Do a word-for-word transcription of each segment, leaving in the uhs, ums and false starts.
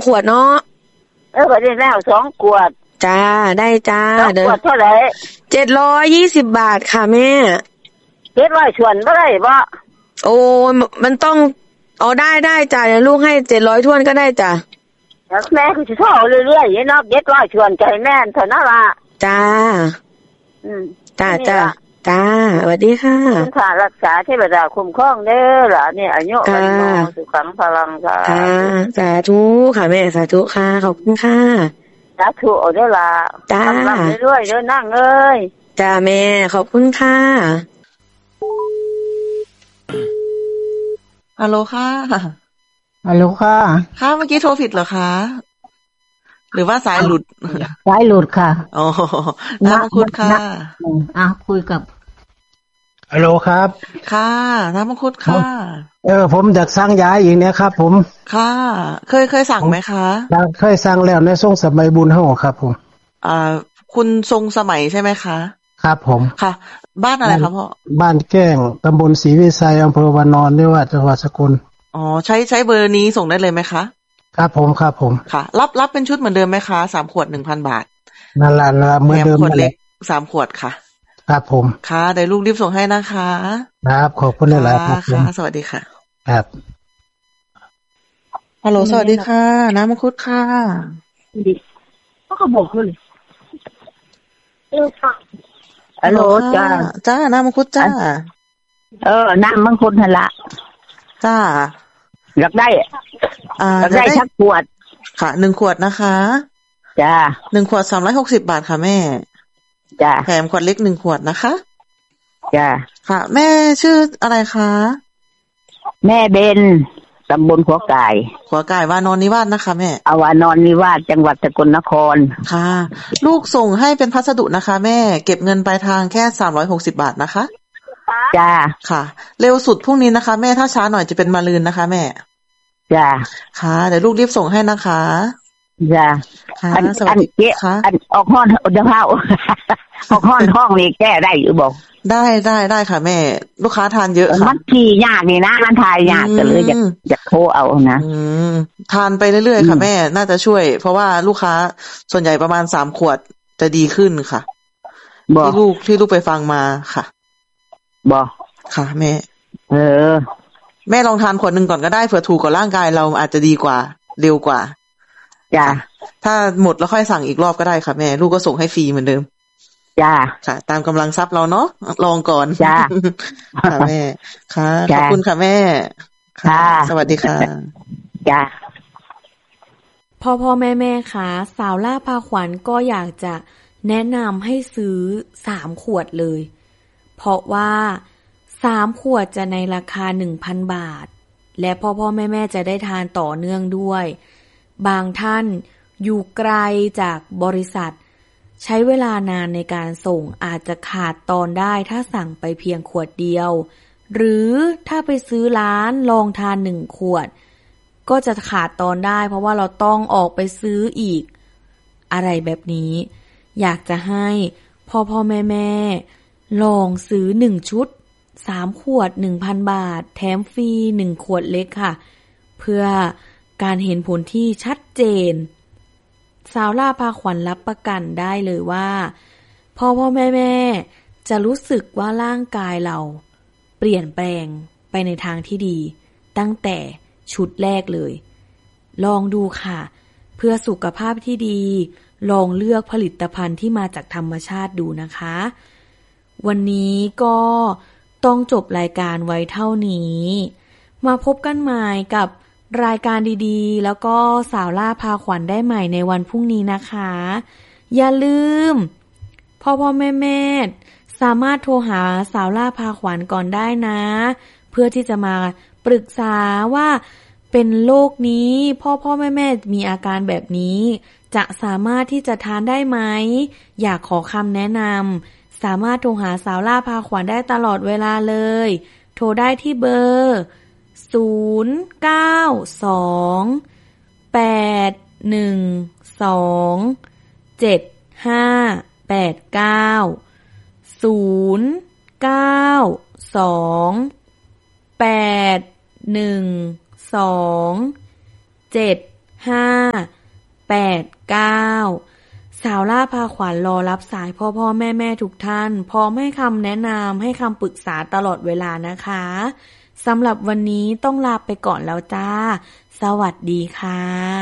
ขวดเนาะเออก็ได้แล้วสองขวดจ้าได้จ้าเด้อขวดเท่าไหร่เจ็ดร้อยยี่สิบบาทค่ะแม่เจ็ดร้อยส่วนบ่ได้บ่โอ้มันต้องเอาได้ได้จ้าเดี๋ยวลูกให้เจ็ดร้อยถ้วนก็ได้จ้าแม่คือสิโทรเรื่อยๆเนาะเจ็ดร้อยส่วนใจแม่นเท่านั้นล่ะจ้าอืมจ้าจ้าจ้าสวัสดีค่ะคุณค่ารักษาเทวดาคุ้มครองเด้อล่ะนี่อายุวันโนสุขังพลังค่ะสาธุค่ะแม่สาธุค่ะขอบคุณค่ะสาธุเอาเด้อล่ะจ้ารับเรื่อยๆเด้อนั่งเอ้ยจ้าแม่ขอบคุณค่ะฮัลโหลค่ะฮัลโหลค่ะค่ะเมื่อกี้โทรผิดเหรอคะหรือว่าสายหลุดสายหลุดค่ะอ๋อน้ำมังคุดค่ะอ่ะคุยกับฮัลโหลครับค่ะน้ำมังคุดค่ะเออผมอยากสั่งยาอีกเนี่ยครับผมค่ะเคยเคยสั่งไหมคะเคยสั่งแล้วในทรงสมัยบุญเฮาครับผมอ่าคุณทรงสมัยใช่ไหมคะครับผมค่ะบ้านอะไรครับพ่อบ้านแก้งตำบลศรีวิชัยอำเภอวานอนจังหวัดจังหวัดสกลอ๋อใช้ใช้เบอร์นี้ส่งได้เลยไหมคะครับผมครับผมค่ะรับรับเป็นชุดเหมือนเดิมไหมคะสามขวดหนึ่งพันบาทนั่นแหละเหมือนเดิมขวดเล็กสามขวดค่ะครับผมค่ะเดี๋ยวลูกรีบส่งให้นะคะครับขอบคุณหลายๆครับค่ะสวัสดีค่ะครับฮัลโหลสวัสดีค่ะน้ำมังคุดค่ะดิก็เขาบอกเลยเออค่ะฮัลโหลจ้าจ้าน้ำมังคุดจ้าเออน้ำมังคุดหั่นละจ้าอยากได้อ่าอยากได้ชักขวดค่ะหนึ่งขวดนะคะจ้าหนึ่งขวดสามร้อยหกสิบบาทค่ะแม่จ้าแถมขวดเล็กหนึ่งขวดนะคะจ้าค่ะแม่ชื่ออะไรคะแม่เบนตำบลขัวไก่ขัวไก่วานอนนิวาสนะคะแม่อาวานอนนิวาสจังหวัดสกลนครค่ะลูกส่งให้เป็นพัสดุนะคะแม่เก็บเงินปลายทางแค่สามร้อยหกสิบบาทนะคะจ้าค่ะเร็วสุดพรุ่งนี้นะคะแม่ถ้าช้าหน่อยจะเป็นมะรืนนะคะแม่จ้าค่ะเดี๋ยวลูกรีบส่งให้นะคะจ้าค่ะอันสวัสดีค่ะอันออกห้อนเดี๋ยวเผาออกห้อนห้องนี่แก้ได้หรือบอกได้ได้ได้ค่ะแม่ลูกค้าทานเยอะค่ะมันที่ยากนี่นะมันทายยากก็เลยอยากอยากโทรเอานะอืมทานไปเรื่อยๆค่ะแม่น่าจะช่วยเพราะว่าลูกค้าส่วนใหญ่ประมาณสามขวดจะดีขึ้นค่ะที่ลูกที่ลูกไปฟังมาค่ะบอกค่ะแม่เออแม่ลองทานขวดหนึ่งก่อนก็ได้เผื่อถูกกับร่างกายเราอาจจะดีกว่าเร็วกว่าจ้าถ้าหมดแล้วค่อยสั่งอีกรอบก็ได้ค่ะแม่ลูกก็ส่งให้ฟรีเหมือนเดิมจ้าค่ะตามกำลังทรัพย์เราเนาะลองก่อนจ้าค่ะแม่ค่ะขอบคุณค่ะแม่ค่ะสวัสดีค่ะจ้าพ่อพ่อแม่แม่ค่ะสาวล่าพาขวัญก็อยากจะแนะนำให้ซื้อสามขวดเลยเพราะว่าสามขวดจะในราคา หนึ่งพัน บาทและพ่อพ่อแม่แม่จะได้ทานต่อเนื่องด้วยบางท่านอยู่ไกลจากบริษัทใช้เวลานานในการส่งอาจจะขาดตอนได้ถ้าสั่งไปเพียงขวดเดียวหรือถ้าไปซื้อร้านลองทานหนึ่งขวดก็จะขาดตอนได้เพราะว่าเราต้องออกไปซื้ออีกอะไรแบบนี้อยากจะให้พ่อพ่อแม่แม่ลองซื้อหนึ่งชุดสามขวด หนึ่งพัน บาทแถมฟรีหนึ่งขวดเล็กค่ะเพื่อการเห็นผลที่ชัดเจนสาวล่าพาขวัญรับประกันได้เลยว่าพ่อพ่อแม่แม่จะรู้สึกว่าร่างกายเราเปลี่ยนแปลงไปในทางที่ดีตั้งแต่ชุดแรกเลยลองดูค่ะเพื่อสุขภาพที่ดีลองเลือกผลิตภัณฑ์ที่มาจากธรรมชาติดูนะคะวันนี้ก็ต้องจบรายการไว้เท่านี้มาพบกันใหม่กับรายการดีๆแล้วก็สาวล่าพาขวัญได้ใหม่ในวันพรุ่งนี้นะคะอย่าลืมพ่อพ่อแม่แม่สามารถโทรหาสาวล่าพาขวัญก่อนได้นะเพื่อที่จะมาปรึกษาว่าเป็นโรคนี้พ่อพ่อแม่แม่มีอาการแบบนี้จะสามารถที่จะทานได้ไหมอยากขอคำแนะนำสามารถโทรหาสาวล่าพาขวัญได้ตลอดเวลาเลยโทรได้ที่เบอร์ศูนย์ เก้า สอง แปด หนึ่ง สอง เจ็ด ห้า แปด เก้า ศูนย์ เก้า สอง แปด หนึ่ง สอง เจ็ดห้า แปด เก้าสาวล่าพาขวัญรอรับสายพ่อพ่อแม่แม่ทุกท่านพร้อมให้คำแนะนำให้คำปรึกษาตลอดเวลานะคะสำหรับวันนี้ต้องลาไปก่อนแล้วจ้าสวัสดีค่ะ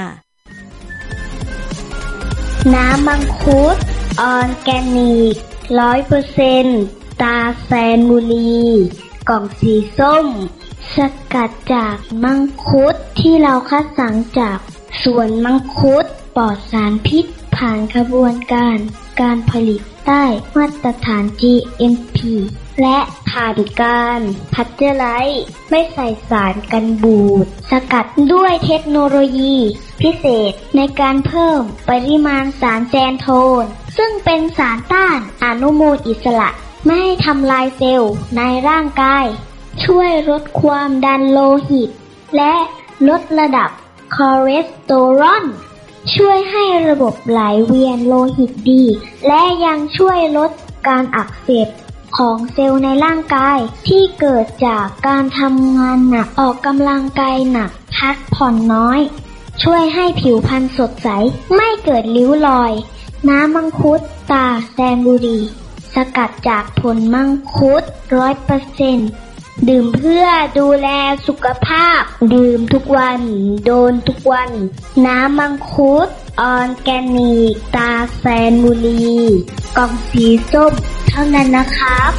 น้ำมังคุดออร์แกนิก ร้อยเปอร์เซ็นต์ ตาแซนบุรีกล่องสีส้มสกัดจากมังคุดที่เราคัดสรรจากสวนมังคุดปลอดสารพิษผ่านกระบวนการการผลิตได้มาตรฐาน จี เอ็ม พี และผ่านการพัชเจอร์ไลซ์ไม่ใส่สารกันบูดสกัดด้วยเทคโนโลยีพิเศษในการเพิ่มปริมาณสารแซนโทนซึ่งเป็นสารต้านอนุมูลอิสระไม่ให้ทำลายเซลล์ในร่างกายช่วยลดความดันโลหิตและลดระดับคอเลสเตอรอลช่วยให้ระบบไหลเวียนโลหิตดีและยังช่วยลดการอักเสบของเซลล์ในร่างกายที่เกิดจากการทำงานหนักออกกำลังกายหนักพักผ่อนน้อยช่วยให้ผิวพรรณสดใสไม่เกิดริ้วรอยน้ำมังคุดตาแซนบุรีสกัดจากผลมังคุด ร้อยเปอร์เซ็นต์ ดื่มเพื่อดูแลสุขภาพดื่มทุกวันโดนทุกวันน้ำมังคุดออร์แกนิกตาแซนบุรีกล่องสีส้มเท่านั้นนะครับ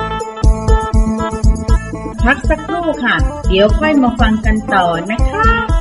พักสักครู่ค่ะเดี๋ยวค่อยมาฟังกันต่อนะคะ